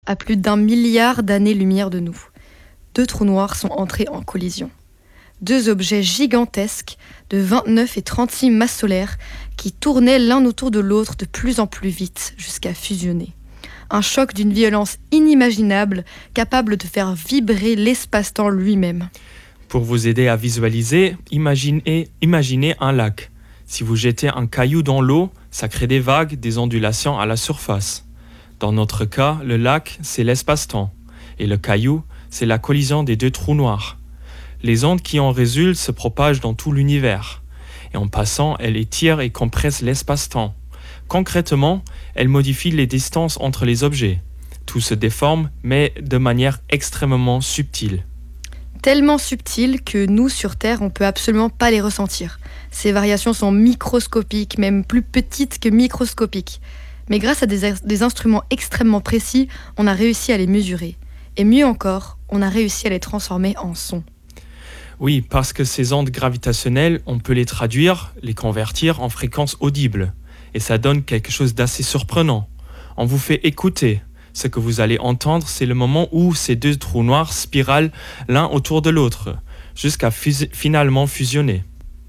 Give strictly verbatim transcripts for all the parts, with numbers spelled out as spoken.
à plus d'un milliard d'années-lumière de nous. Deux trous noirs sont entrés en collision. Deux objets gigantesques de vingt-neuf et trente-six masses solaires qui tournaient l'un autour de l'autre de plus en plus vite jusqu'à fusionner. Un choc d'une violence inimaginable, capable de faire vibrer l'espace-temps lui-même. Pour vous aider à visualiser, imaginez, imaginez un lac. Si vous jetez un caillou dans l'eau, ça crée des vagues, des ondulations à la surface. Dans notre cas, le lac, c'est l'espace-temps. Et le caillou, c'est la collision des deux trous noirs. Les ondes qui en résultent se propagent dans tout l'univers. Et en passant, elles étirent et compressent l'espace-temps. Concrètement, elles modifient les distances entre les objets. Tout se déforme, mais de manière extrêmement subtile. Tellement subtiles que nous, sur Terre, on ne peut absolument pas les ressentir. Ces variations sont microscopiques, même plus petites que microscopiques. Mais grâce à des, des instruments extrêmement précis, on a réussi à les mesurer. Et mieux encore, on a réussi à les transformer en son. Oui, parce que ces ondes gravitationnelles, on peut les traduire, les convertir en fréquences audibles. Et ça donne quelque chose d'assez surprenant. On vous fait écouter. Ce que vous allez entendre, c'est le moment où ces deux trous noirs spiralent l'un autour de l'autre, jusqu'à fus- finalement fusionner.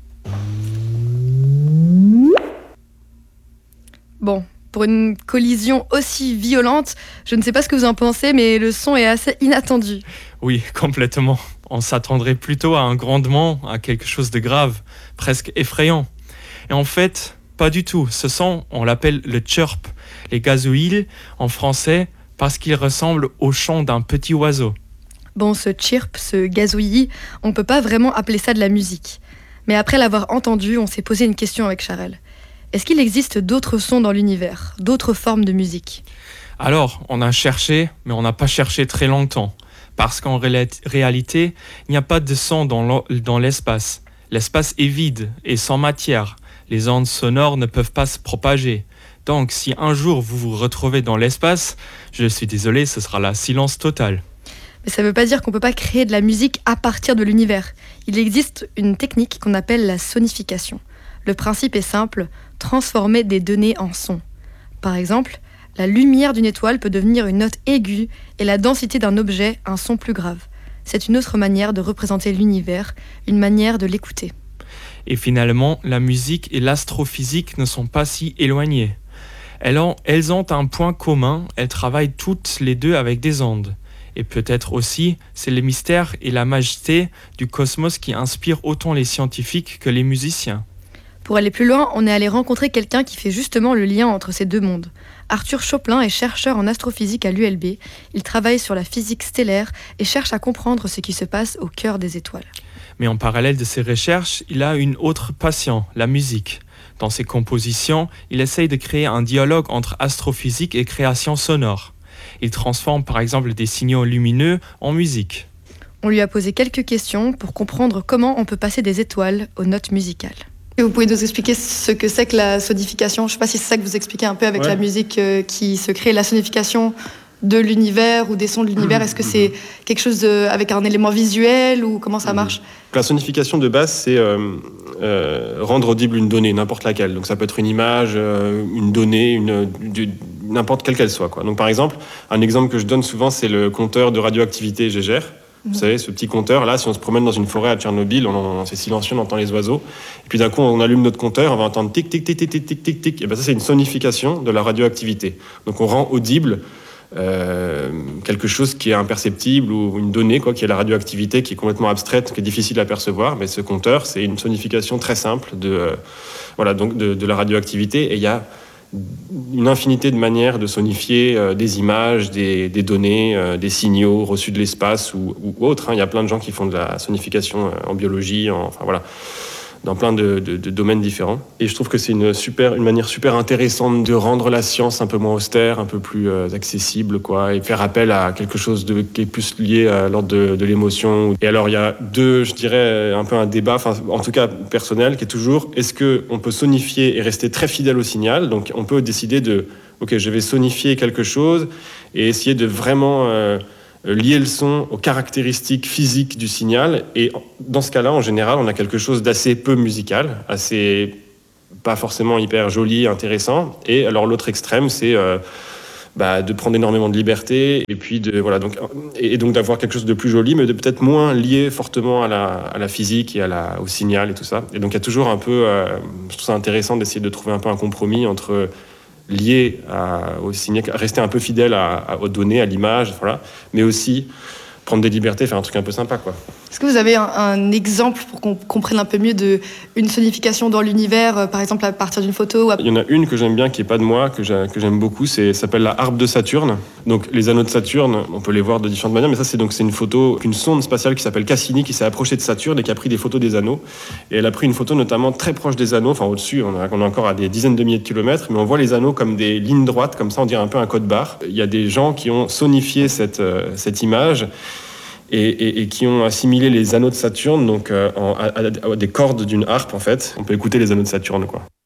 Bon, pour une collision aussi violente, je ne sais pas ce que vous en pensez, mais le son est assez inattendu. Oui, complètement. On s'attendrait plutôt à un grondement, à quelque chose de grave, presque effrayant. Et en fait, pas du tout. Ce son, on l'appelle le chirp, les gazouilles en français, parce qu'il ressemble au chant d'un petit oiseau. Bon, ce chirp, ce gazouillis, on ne peut pas vraiment appeler ça de la musique. Mais après l'avoir entendu, on s'est posé une question avec Charel. Est-ce qu'il existe d'autres sons dans l'univers, d'autres formes de musique ? Alors, on a cherché, mais on n'a pas cherché très longtemps. Parce qu'en ré- réalité, il n'y a pas de son dans, dans l'espace. L'espace est vide et sans matière. Les ondes sonores ne peuvent pas se propager. Donc, si un jour vous vous retrouvez dans l'espace, je suis désolé, ce sera la silence total. Mais ça ne veut pas dire qu'on ne peut pas créer de la musique à partir de l'univers. Il existe une technique qu'on appelle la sonification. Le principe est simple, transformer des données en sons. Par exemple, la lumière d'une étoile peut devenir une note aiguë et la densité d'un objet un son plus grave. C'est une autre manière de représenter l'univers, une manière de l'écouter. Et finalement, la musique et l'astrophysique ne sont pas si éloignées. Elles ont, elles ont un point commun, elles travaillent toutes les deux avec des ondes. Et peut-être aussi, c'est le mystère et la majesté du cosmos qui inspirent autant les scientifiques que les musiciens. Pour aller plus loin, on est allé rencontrer quelqu'un qui fait justement le lien entre ces deux mondes. Arthur Choplin est chercheur en astrophysique à l'U L B. Il travaille sur la physique stellaire et cherche à comprendre ce qui se passe au cœur des étoiles. Mais en parallèle de ses recherches, il a une autre passion, la musique. Dans ses compositions, il essaye de créer un dialogue entre astrophysique et création sonore. Il transforme par exemple des signaux lumineux en musique. On lui a posé quelques questions pour comprendre comment on peut passer des étoiles aux notes musicales. Et vous pouvez nous expliquer ce que c'est que la sonification ? Je ne sais pas si c'est ça que vous expliquez un peu avec ouais. la musique euh, qui se crée, la sonification de l'univers ou des sons de l'univers. Est-ce que c'est quelque chose de, avec un élément visuel ou comment ça marche ? La sonification de base, c'est euh, euh, rendre audible une donnée, n'importe laquelle. Donc ça peut être une image, euh, une donnée, une, du, n'importe quelle qu'elle soit, quoi. Donc par exemple, un exemple que je donne souvent, c'est le compteur de radioactivité G E R. Vous savez, ce petit compteur, là, si on se promène dans une forêt à Tchernobyl, on, on, c'est silencieux, on entend les oiseaux. Et puis d'un coup, on allume notre compteur, on va entendre tic, tic, tic, tic, tic, tic, tic, tic. Et bien ça, c'est une sonification de la radioactivité. Donc on rend audible euh, quelque chose qui est imperceptible ou une donnée, quoi, qui est la radioactivité, qui est complètement abstraite, qui est difficile à percevoir. Mais ce compteur, c'est une sonification très simple de, euh, voilà, donc de, de la radioactivité. Et il y a une infinité de manières de sonifier euh, des images, des, des données, euh, des signaux reçus de l'espace ou, ou autres. Hein. Il y a plein de gens qui font de la sonification euh, en biologie, en, enfin voilà, dans plein de, de, de domaines différents. Et je trouve que c'est une, super, une manière super intéressante de rendre la science un peu moins austère, un peu plus euh, accessible, quoi, et faire appel à quelque chose de, qui est plus lié à l'ordre de, de l'émotion. Et alors il y a deux, je dirais, un peu un débat, enfin, en tout cas personnel, qui est toujours, est-ce qu'on peut sonifier et rester très fidèle au signal ? Donc on peut décider de, ok, je vais sonifier quelque chose et essayer de vraiment... Euh, lier le son aux caractéristiques physiques du signal. Et dans ce cas-là, en général, on a quelque chose d'assez peu musical, assez pas forcément hyper joli, intéressant. Et alors l'autre extrême, c'est euh, bah, de prendre énormément de liberté et puis de voilà donc et donc d'avoir quelque chose de plus joli, mais de peut-être moins lié fortement à la, à la physique et à la, au signal et tout ça. Et donc il y a toujours un peu, euh, je trouve ça intéressant d'essayer de trouver un peu un compromis entre lié à, au signal, rester un peu fidèle à, à, aux données, à l'image, voilà, mais aussi prendre des libertés, faire un truc un peu sympa, quoi. Est-ce que vous avez un, un exemple pour qu'on comprenne un peu mieux de une sonification dans l'univers, euh, par exemple à partir d'une photo ou à... Il y en a une que j'aime bien, qui est pas de moi, que, j'ai, que j'aime beaucoup, c'est ça s'appelle la harpe de Saturne. Donc les anneaux de Saturne, on peut les voir de différentes manières, mais ça c'est donc c'est une photo, une sonde spatiale qui s'appelle Cassini, qui s'est approchée de Saturne et qui a pris des photos des anneaux. Et elle a pris une photo notamment très proche des anneaux, enfin au-dessus, on, a, on est encore à des dizaines de milliers de kilomètres, mais on voit les anneaux comme des lignes droites, comme ça on dirait un peu un code barre. Il y a des gens qui ont sonifié cette, euh, cette image. Et, et, et qui ont assimilé les anneaux de Saturne donc, euh, en, à, à, à des cordes d'une harpe, en fait. On peut écouter les anneaux de Saturne, quoi.